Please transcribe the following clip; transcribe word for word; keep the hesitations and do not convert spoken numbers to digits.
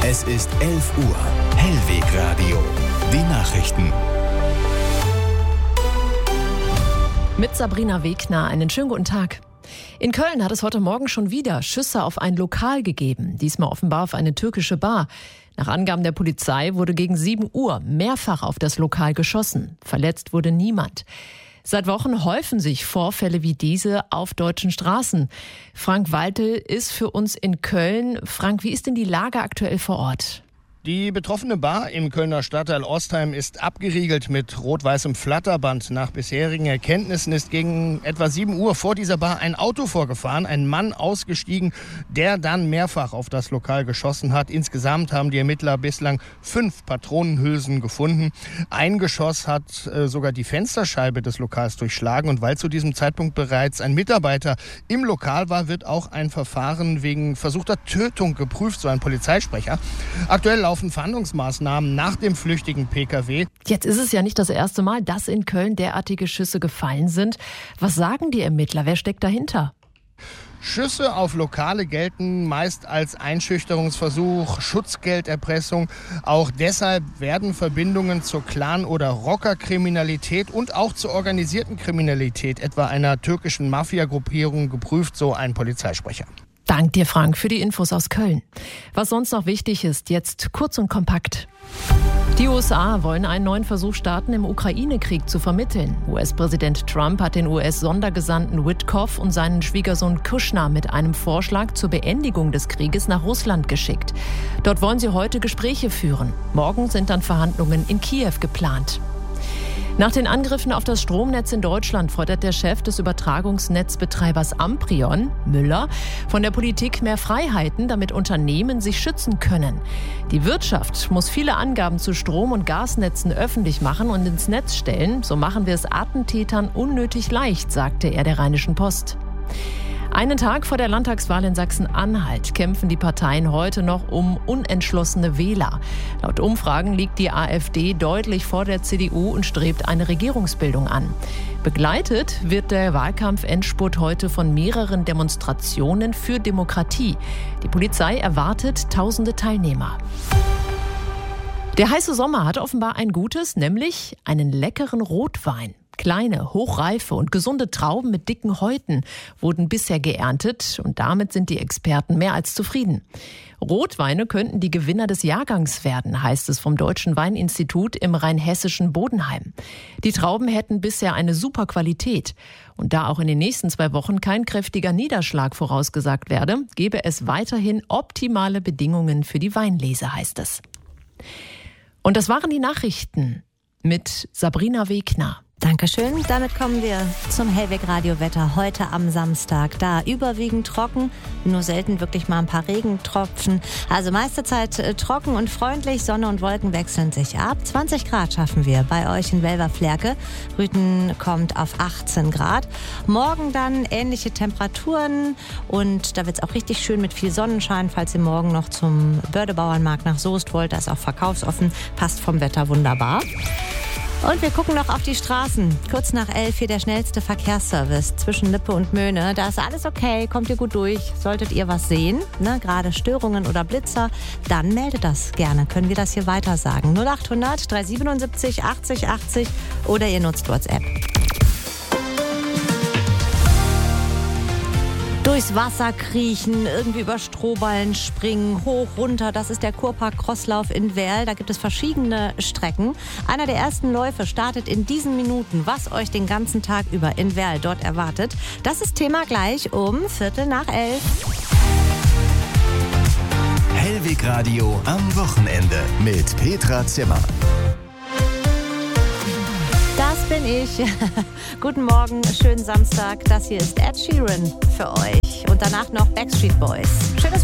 Es ist elf Uhr. Hellwegradio. Die Nachrichten. Mit Sabrina Wegner, einen schönen guten Tag. In Köln hat es heute Morgen schon wieder Schüsse auf ein Lokal gegeben, diesmal offenbar auf eine türkische Bar. Nach Angaben der Polizei wurde gegen sieben Uhr mehrfach auf das Lokal geschossen. Verletzt wurde niemand. Seit Wochen häufen sich Vorfälle wie diese auf deutschen Straßen. Frank Waltel ist für uns in Köln. Frank, wie ist denn die Lage aktuell vor Ort? Die betroffene Bar im Kölner Stadtteil Ostheim ist abgeriegelt mit rot-weißem Flatterband. Nach bisherigen Erkenntnissen ist gegen etwa sieben Uhr vor dieser Bar ein Auto vorgefahren, ein Mann ausgestiegen, der dann mehrfach auf das Lokal geschossen hat. Insgesamt haben die Ermittler bislang fünf Patronenhülsen gefunden. Ein Geschoss hat äh, sogar die Fensterscheibe des Lokals durchschlagen. Und weil zu diesem Zeitpunkt bereits ein Mitarbeiter im Lokal war, wird auch ein Verfahren wegen versuchter Tötung geprüft, so ein Polizeisprecher. Aktuell laufen Fahndungsmaßnahmen nach dem flüchtigen P K W. Jetzt ist es ja nicht das erste Mal, dass in Köln derartige Schüsse gefallen sind. Was sagen die Ermittler? Wer steckt dahinter? Schüsse auf Lokale gelten meist als Einschüchterungsversuch, Schutzgelderpressung. Auch deshalb werden Verbindungen zur Clan- oder Rockerkriminalität und auch zur organisierten Kriminalität, etwa einer türkischen Mafia-Gruppierung, geprüft, so ein Polizeisprecher. Dank dir, Frank, für die Infos aus Köln. Was sonst noch wichtig ist, jetzt kurz und kompakt. Die U S A wollen einen neuen Versuch starten, im Ukraine-Krieg zu vermitteln. U S-Präsident Trump hat den U S-Sondergesandten Witkoff und seinen Schwiegersohn Kushner mit einem Vorschlag zur Beendigung des Krieges nach Russland geschickt. Dort wollen sie heute Gespräche führen. Morgen sind dann Verhandlungen in Kiew geplant. Nach den Angriffen auf das Stromnetz in Deutschland fordert der Chef des Übertragungsnetzbetreibers Amprion, Müller, von der Politik mehr Freiheiten, damit Unternehmen sich schützen können. Die Wirtschaft muss viele Angaben zu Strom- und Gasnetzen öffentlich machen und ins Netz stellen. So machen wir es Attentätern unnötig leicht, sagte er der Rheinischen Post. Einen Tag vor der Landtagswahl in Sachsen-Anhalt kämpfen die Parteien heute noch um unentschlossene Wähler. Laut Umfragen liegt die AfD deutlich vor der C D U und strebt eine Regierungsbildung an. Begleitet wird der Wahlkampf-Endspurt heute von mehreren Demonstrationen für Demokratie. Die Polizei erwartet tausende Teilnehmer. Der heiße Sommer hat offenbar ein Gutes, nämlich einen leckeren Rotwein. Kleine, hochreife und gesunde Trauben mit dicken Häuten wurden bisher geerntet und damit sind die Experten mehr als zufrieden. Rotweine könnten die Gewinner des Jahrgangs werden, heißt es vom Deutschen Weininstitut im rheinhessischen Bodenheim. Die Trauben hätten bisher eine super Qualität. Und da auch in den nächsten zwei Wochen kein kräftiger Niederschlag vorausgesagt werde, gebe es weiterhin optimale Bedingungen für die Weinlese, heißt es. Und das waren die Nachrichten mit Sabrina Wegner. Dankeschön. Damit kommen wir zum Hellwegradio-Wetter heute am Samstag. Da überwiegend trocken, nur selten wirklich mal ein paar Regentropfen. Also meiste Zeit äh, trocken und freundlich, Sonne und Wolken wechseln sich ab. zwanzig Grad schaffen wir bei euch in Welverflerke. Rüthen kommt auf achtzehn Grad. Morgen dann ähnliche Temperaturen und da wird es auch richtig schön mit viel Sonnenschein, falls ihr morgen noch zum Bördebauernmarkt nach Soest wollt. Da ist auch verkaufsoffen, passt vom Wetter wunderbar. Und wir gucken noch auf die Straßen. Kurz nach elf hier der schnellste Verkehrsservice zwischen Lippe und Möhne. Da ist alles okay, kommt ihr gut durch. Solltet ihr was sehen, ne, gerade Störungen oder Blitzer, dann meldet das gerne. Können wir das hier weiter sagen. null acht hundert drei siebenundsiebzig achtzig achtzig oder ihr nutzt WhatsApp. Durchs Wasser kriechen, irgendwie über Strohballen springen, hoch, runter. Das ist der Kurpark Crosslauf in Werl. Da gibt es verschiedene Strecken. Einer der ersten Läufe startet in diesen Minuten. Was euch den ganzen Tag über in Werl dort erwartet, das ist Thema gleich um Viertel nach elf. Hellwegradio am Wochenende mit Petra Zimmer. Das bin ich. Guten Morgen, schönen Samstag. Das hier ist Ed Sheeran für euch. Und danach noch Backstreet Boys. Schönes